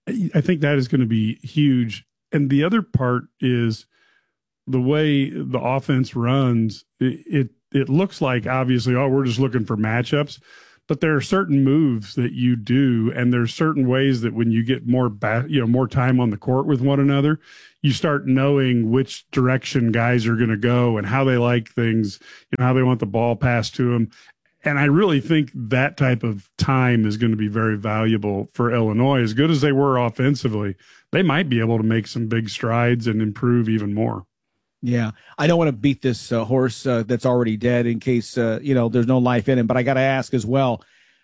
S2: I think that is going to be huge. And the other part is the way the offense runs. It, it, it looks like, obviously, oh, we're just looking for matchups. But there are certain moves that you do, and there's certain ways that when you get more ba- you know, more time on the court with one another, you start knowing which direction guys are going to go and how they like things, you know, how they want the ball passed to them. And I really think that type of time is going to be very valuable for Illinois. As good as they were offensively, they might be able to make some big strides and improve even more.
S27: Yeah, I don't want to beat this uh, horse uh, that's already dead in case, uh, you know, there's no life in him. But I got to ask as well,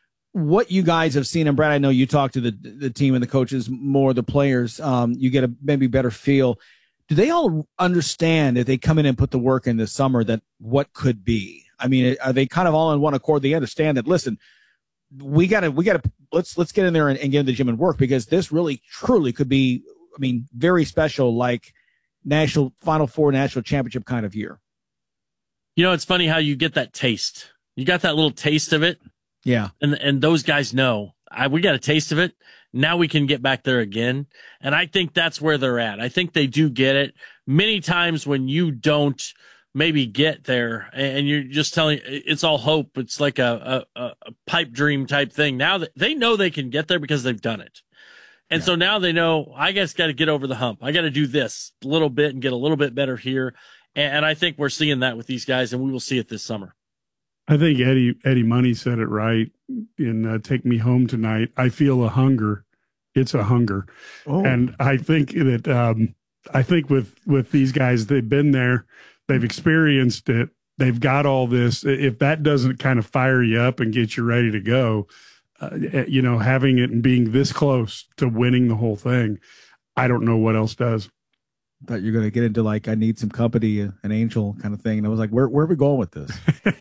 S27: what you guys have seen, and Brad, I know you talk to the the team and the coaches more, the players, um, you get a maybe better feel. Do they all understand if they come in and put the work in this summer that what could be? I mean, are they kind of all in one accord? They understand that, listen, we got to, we got to, let's, let's get in there and, and get in the gym and work, because this really, truly could be, I mean, very special, like national Final Four, national championship kind of year.
S1: You know, it's funny how you get that taste. You got that little taste of it.
S27: Yeah.
S1: And, and those guys know, I, we got a taste of it. Now we can get back there again. And I think that's where they're at. I think they do get it. Many times when you don't maybe get there and you're just telling, it's all hope. It's like a, a, a pipe dream type thing. Now that they know they can get there because they've done it. And yeah. So now they know, I guess, got to get over the hump. I got to do this a little bit and get a little bit better here. And, and I think we're seeing that with these guys, and we will see it this summer.
S2: I think Eddie Eddie Money said it right in uh, Take Me Home Tonight. I feel a hunger. It's a hunger. Oh. And I think that um, I think with, with these guys, they've been there. They've experienced it. They've got all this. If that doesn't kind of fire you up and get you ready to go, uh, you know, having it and being this close to winning the whole thing, I don't know what else does.
S27: I thought you were going to get into like, I need some company, an angel kind of thing. And I was like, where, where are we going with this?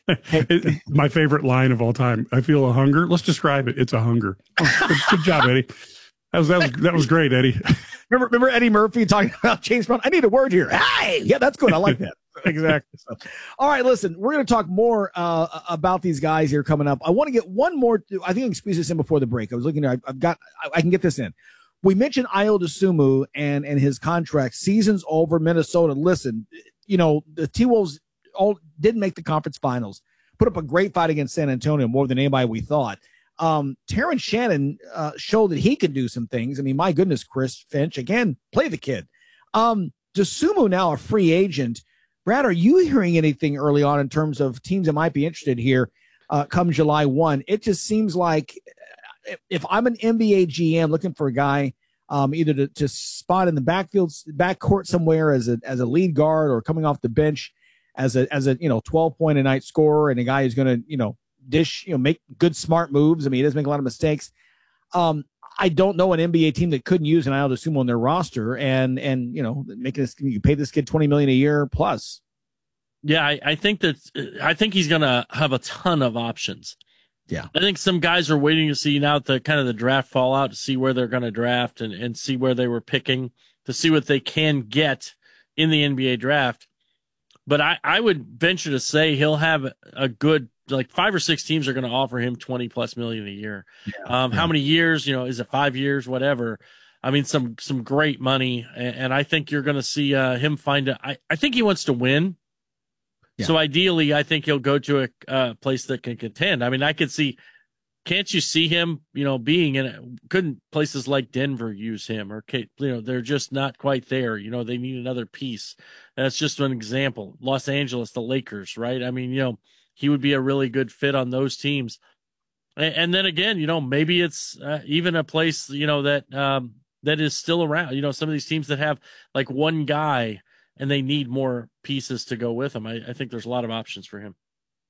S2: it, my favorite line of all time. I feel a hunger. Let's describe it. It's a hunger. Oh, good, good job, Eddie. That was, that was, that was great, Eddie.
S27: Remember, remember Eddie Murphy talking about James Brown? I need a word here. Hey, yeah, that's good. I like that. Exactly. So, all right, listen, we're going to talk more uh, about these guys here coming up. I want to get one more. I think I can squeeze this in before the break. I was looking at, I've got, I, I can get this in. We mentioned Ayo Dosunmu and, and his contract. Season's over. Minnesota. Listen, you know, the T-Wolves all didn't make the conference finals, put up a great fight against San Antonio, more than anybody we thought. Um, Terrence Shannon uh, showed that he can do some things. I mean, my goodness, Chris Finch, again, play the kid. Um, Dosunmu now a free agent. Brad, are you hearing anything early on in terms of teams that might be interested here uh, come July first? It just seems like if I'm an N B A G M looking for a guy um, either to, to spot in the backfield, backcourt somewhere as a as a lead guard or coming off the bench as a as a you know twelve point a night scorer and a guy who's going to you know dish you know make good smart moves. I mean, he doesn't make a lot of mistakes. Um, I don't know an N B A team that couldn't use an Ayo Dosunmu on their roster and and you know making this you pay this kid twenty million a year plus.
S1: Yeah, I, I think that I think he's going to have a ton of options.
S27: Yeah,
S1: I think some guys are waiting to see now the kind of the draft fallout to see where they're going to draft and, and see where they were picking to see what they can get in the N B A draft. But I, I would venture to say he'll have a good, like five or six teams are going to offer him twenty plus million a year. Yeah, um, yeah. How many years, you know, is it five years, whatever? I mean, some, some great money. And, and I think you're going to see uh, him find a, I, I think he wants to win. Yeah. So ideally, I think he'll go to a uh, place that can contend. I mean, I could see, can't you see him, you know, being in it? Couldn't places like Denver use him or, you know, they're just not quite there. You know, they need another piece. That's just an example. Los Angeles, the Lakers, right? I mean, you know, he would be a really good fit on those teams. And, and then again, you know, maybe it's uh, even a place, you know, that, um, that is still around, you know, some of these teams that have like one guy and they need more pieces to go with him. I, I think there's a lot of options for him.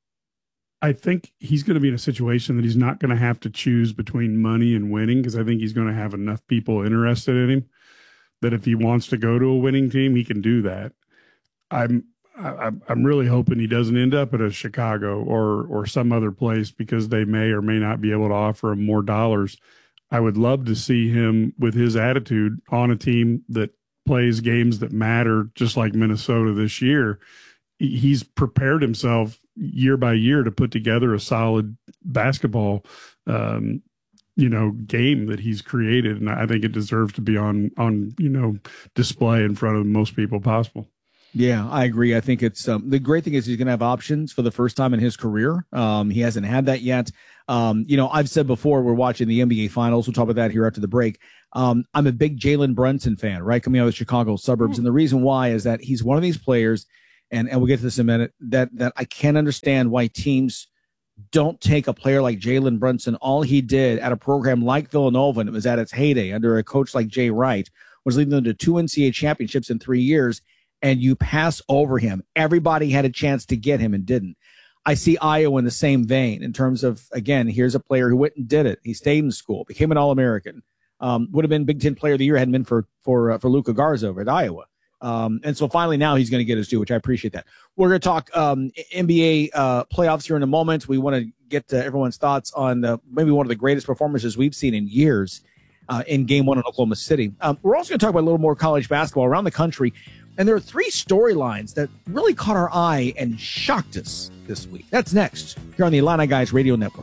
S2: I think he's going to be in a situation that he's not going to have to choose between money and winning, because I think he's going to have enough people interested in him that if he wants to go to a winning team, he can do that. I'm I, I'm really hoping he doesn't end up at a Chicago or or some other place because they may or may not be able to offer him more dollars. I would love to see him with his attitude on a team that plays games that matter, just like Minnesota this year. He's prepared himself year by year to put together a solid basketball, um, you know, game that he's created. And I think it deserves to be on, on, you know, display in front of the most people possible.
S27: Yeah, I agree. I think it's um, the great thing is he's going to have options for the first time in his career. Um, he hasn't had that yet. Um, you know, I've said before, we're watching the N B A Finals. We'll talk about that here after the break. Um, I'm a big Jalen Brunson fan, right? Coming out of the Chicago suburbs. And the reason why is that he's one of these players, and, and we'll get to this in a minute, that, that I can't understand why teams don't take a player like Jalen Brunson. All he did at a program like Villanova, and it was at its heyday under a coach like Jay Wright, was leading them to two N C double A championships in three years. And you pass over him. Everybody had a chance to get him and didn't. I see Iowa in the same vein in terms of, again, here's a player who went and did it. He stayed in school, became an All-American, um, would have been Big Ten Player of the Year, hadn't been for for uh, for Luka Garza over at Iowa. Um, and so finally now he's going to get his due, which I appreciate that. We're going to talk um, N B A uh, playoffs here in a moment. We want to get to everyone's thoughts on uh, maybe one of the greatest performances we've seen in years uh, in Game One in Oklahoma City. Um, we're also going to talk about a little more college basketball around the country. And there are three storylines that really caught our eye and shocked us this week. That's next here on the Illini Guys Radio Network.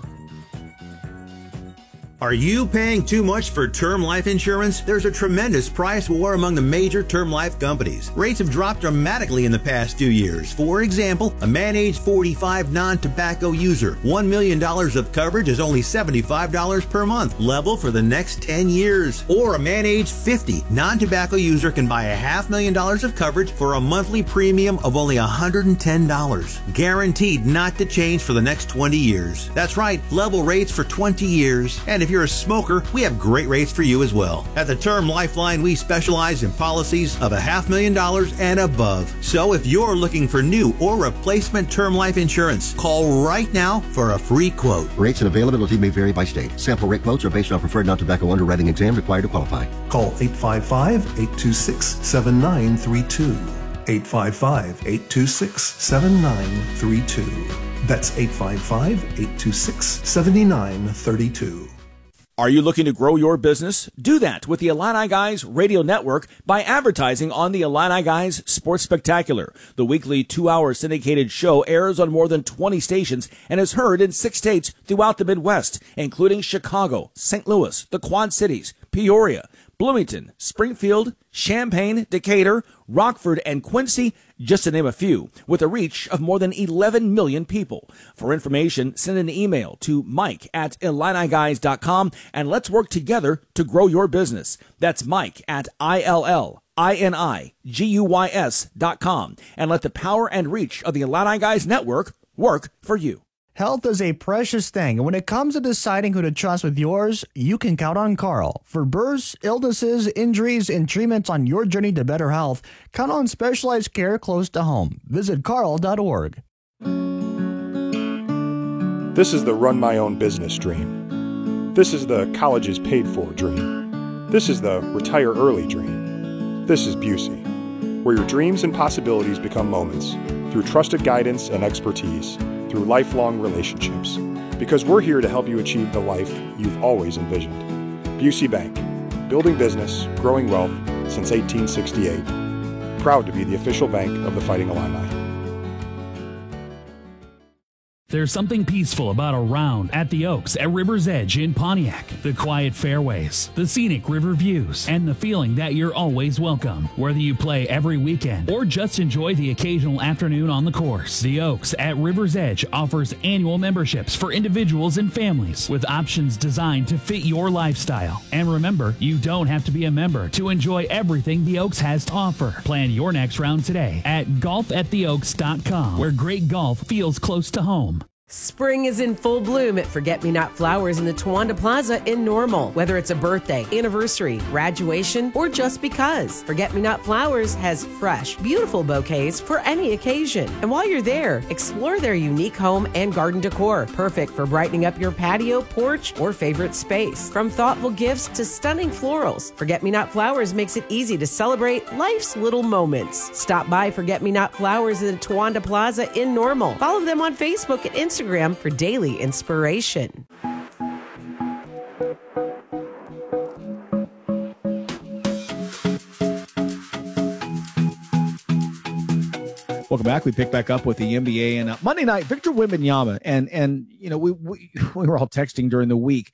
S3: Are you paying too much for term life insurance? There's a tremendous price war among the major term life companies. Rates have dropped dramatically in the past two years. For example, a man age forty-five non-tobacco user, one million dollars of coverage is only seventy-five dollars per month, level for the next ten years. Or a man age fifty non-tobacco user can buy a half million dollars of coverage for a monthly premium of only one hundred ten dollars. Guaranteed not to change for the next twenty years. That's right, level rates for twenty years. And if you're a smoker, we have great rates for you as well. At the Term Lifeline, we specialize in policies of a half million dollars and above. So if you're looking for new or replacement term life insurance, call right now for a free quote.
S5: Rates and availability may vary by state. Sample rate quotes are based on preferred non-tobacco underwriting exam required to qualify.
S6: Call eight five five, eight two six, seven nine three two. eight five five, eight two six, seven nine three two. That's eight five five, eight two six, seven nine three two.
S27: Are you looking to grow your business? Do that with the Illini Guys Radio Network by advertising on the Illini Guys Sports Spectacular. The weekly two-hour syndicated show airs on more than twenty stations and is heard in six states throughout the Midwest, including Chicago, Saint Louis, the Quad Cities, Peoria, Bloomington, Springfield, Champaign, Decatur, Rockford, and Quincy, just to name a few, with a reach of more than eleven million people. For information, send an email to Mike at Illini Guys dot com and let's work together to grow your business. That's Mike at I L L I N I G U Y S dot com and let the power and reach of the Illini Guys Network work for you.
S7: Health is a precious thing, and when it comes to deciding who to trust with yours, you can count on Carl. For births, illnesses, injuries, and treatments on your journey to better health, count on specialized care close to home. Visit carl dot org.
S8: This is the run my own business dream. This is the college is paid for dream. This is the retire early dream. This is Busey, where your dreams and possibilities become moments through trusted guidance and expertise, through lifelong relationships. Because we're here to help you achieve the life you've always envisioned. Busey Bank, building business, growing wealth since eighteen sixty-eight. Proud to be the official bank of the Fighting Illini.
S9: There's something peaceful about a round at the Oaks at River's Edge in Pontiac. The quiet fairways, the scenic river views, and the feeling that you're always welcome. Whether you play every weekend or just enjoy the occasional afternoon on the course, the Oaks at River's Edge offers annual memberships for individuals and families with options designed to fit your lifestyle. And remember, you don't have to be a member to enjoy everything the Oaks has to offer. Plan your next round today at golf at the oaks dot com, where great golf feels close to home.
S10: Spring is in full bloom at Forget-Me-Not Flowers in the Towanda Plaza in Normal. Whether it's a birthday, anniversary, graduation, or just because, Forget-Me-Not Flowers has fresh, beautiful bouquets for any occasion. And while you're there, explore their unique home and garden decor, perfect for brightening up your patio, porch, or favorite space. From thoughtful gifts to stunning florals, Forget-Me-Not Flowers makes it easy to celebrate life's little moments. Stop by Forget-Me-Not Flowers in the Towanda Plaza in Normal. Follow them on Facebook and Instagram Instagram for daily inspiration.
S27: Welcome back. We pick back up with the N B A and uh, Monday night. Victor Wembanyama and and you know we, we we were all texting during the week.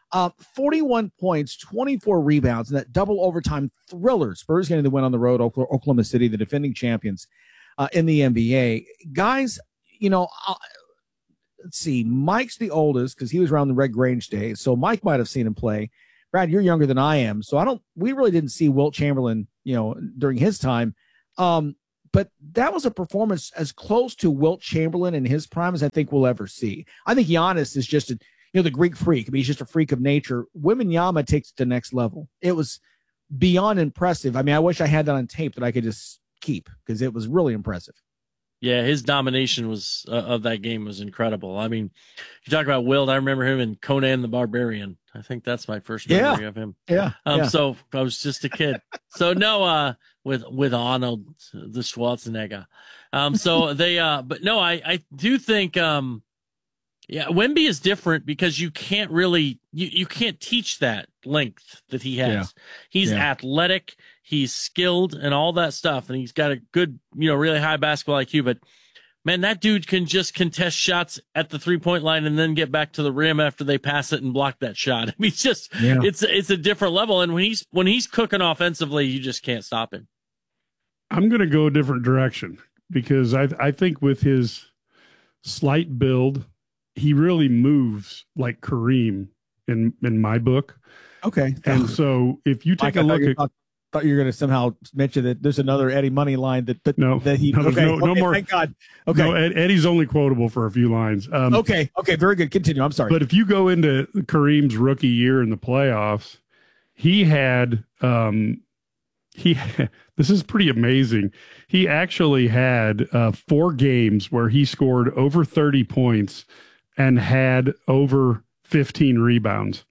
S27: Uh, forty-one points, twenty-four rebounds, and that double overtime thriller. Spurs getting the win on the road, Oklahoma City, the defending champions uh, in the N B A. Guys, you know, uh, let's see. Mike's the oldest because he was around the Red Grange days, so Mike might have seen him play. Brad, you're younger than I am, so I don't. We really didn't see Wilt Chamberlain, you know, during his time. Um, but that was a performance as close to Wilt Chamberlain in his prime as I think we'll ever see. I think Giannis is just a, you know, the Greek freak. I mean, he's just a freak of nature. Wembanyama takes it to the next level. It was beyond impressive. I mean, I wish I had that on tape that I could just keep because it was really impressive.
S1: Yeah, his domination was uh, of that game was incredible. I mean, you talk about Wilt. I remember him in Conan the Barbarian. I think that's my first memory
S27: yeah.
S1: of him.
S27: Yeah.
S1: Um.
S27: yeah.
S1: So I was just a kid. so no. Uh. With with Arnold the Schwarzenegger. Um. So they. Uh. But no. I. I do think. Um. Yeah. Wemby is different because you can't really. You you can't teach that length that he has.
S27: Yeah.
S1: He's
S27: Yeah.
S1: athletic. He's skilled and all that stuff, and he's got a good, you know, really high basketball I Q. But man, that dude can just contest shots at the three point line and then get back to the rim after they pass it and block that shot. I mean, it's just
S27: Yeah.
S1: it's it's a different level. And when he's when he's cooking offensively, you just can't stop him.
S2: I'm going to go a different direction because I I think with his slight build, he really moves like Kareem in in my book.
S27: Okay.
S2: And so if you take
S27: Mike,
S2: a look at
S27: thought, thought you were going to somehow mention that there's another Eddie Money line that, that
S2: no,
S27: that he
S2: no,
S27: okay,
S2: no, no
S27: okay,
S2: more.
S27: Thank God. Okay.
S2: No, Ed, Eddie's only quotable for a few lines. Um,
S27: okay. Okay. Very good. Continue. I'm sorry.
S2: But if you go into Kareem's rookie year in the playoffs, he had um, he this is pretty amazing. He actually had uh, four games where he scored over thirty points and had over fifteen rebounds.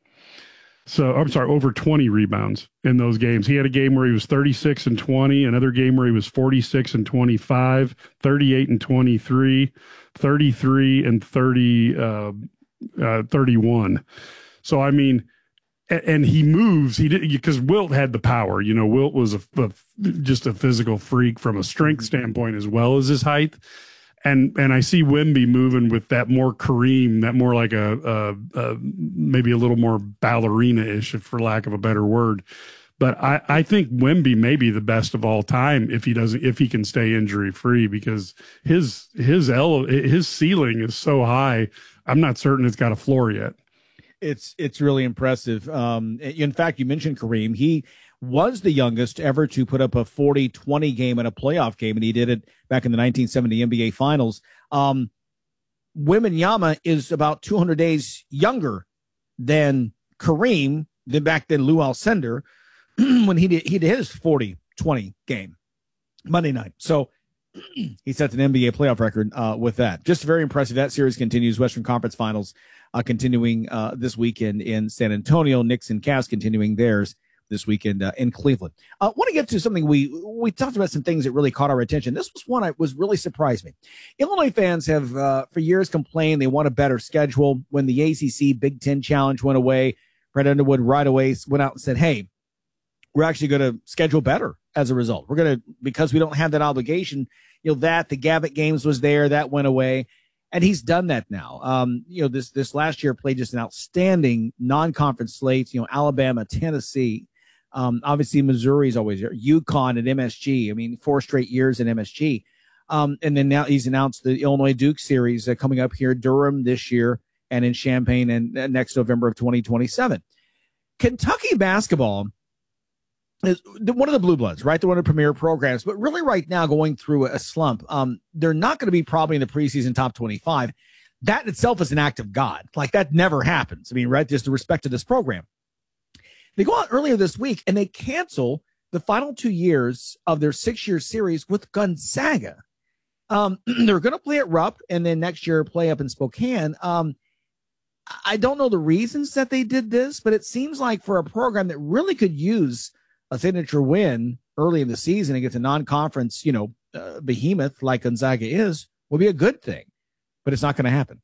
S2: So I'm sorry, over twenty rebounds in those games. He had a game where he was thirty-six and twenty, another game where he was forty-six and twenty-five, thirty-eight and twenty-three, thirty-three and thirty, uh, uh, thirty-one. So, I mean, and, and he moves, he did because Wilt had the power, you know, Wilt was a, a, just a physical freak from a strength standpoint as well as his height. And and I see Wemby moving with that more Kareem, that more like a, a, a maybe a little more ballerina-ish, for lack of a better word. But I, I think Wemby may be the best of all time if he doesn't if he can stay injury free because his his ele- his ceiling is so high. I'm not certain it's got a floor yet.
S27: It's it's really impressive. Um, in fact, you mentioned Kareem. He was the youngest ever to put up a forty twenty game in a playoff game, and he did it back in the nineteen seventy N B A Finals. Um, Wembanyama is about two hundred days younger than Kareem, than back then Lou Alcindor, when he did he did his forty twenty game Monday night. So he sets an N B A playoff record uh, with that. Just very impressive. That series continues. Western Conference Finals uh, continuing uh, this weekend in San Antonio. Knicks and Cavs continuing theirs this weekend uh, in Cleveland. I uh, want to get to something we we talked about, some things that really caught our attention. This was one that was really surprised me. Illinois fans have uh, for years complained they want a better schedule. When the A C C Big Ten Challenge went away, Brett Underwood right away went out and said, hey, we're actually going to schedule better as a result. We're going to, because we don't have that obligation, you know, that the Gavitt games was there, that went away. And he's done that now. Um, you know, this, this last year played just an outstanding non-conference slate, you know, Alabama, Tennessee, um, obviously Missouri's always there, UConn and M S G. I mean, four straight years in M S G. Um, and then now he's announced the Illinois Duke series uh, coming up here, Durham this year and in Champaign and uh, next November of twenty twenty-seven. Kentucky basketball is one of the blue bloods, right? They're one of the premier programs, but really right now going through a slump. Um, they're not going to be probably in the preseason top twenty-five. That in itself is an act of God. Like that never happens. I mean, right? Just the respect to this program. They go out earlier this week and they cancel the final two years of their six-year series with Gonzaga. Um, they're going to play at Rupp and then next year play up in Spokane. Um, I don't know the reasons that they did this, but it seems like for a program that really could use a signature win early in the season against a non-conference, you know, uh, behemoth like Gonzaga is, will be a good thing, but it's not going to happen.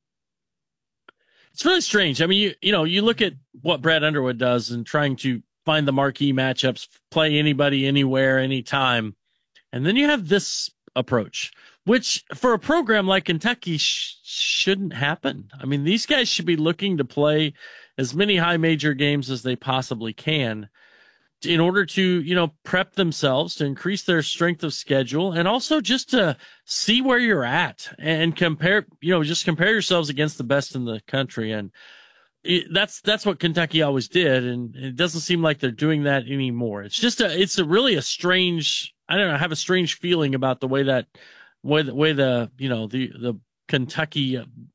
S1: It's really strange. I mean, you you know, you look at what Brad Underwood does and trying to find the marquee matchups, play anybody, anywhere, anytime. And then you have this approach which for a program like Kentucky sh- shouldn't happen. I mean, these guys should be looking to play as many high major games as they possibly can in order to, you know, prep themselves to increase their strength of schedule, and also just to see where you're at and compare, you know, just compare yourselves against the best in the country. And it, that's, that's what Kentucky always did. And it doesn't seem like they're doing that anymore. It's just a, it's a really a strange, I don't know, I have a strange feeling about the way that, way the, way the, you know, the, the Kentucky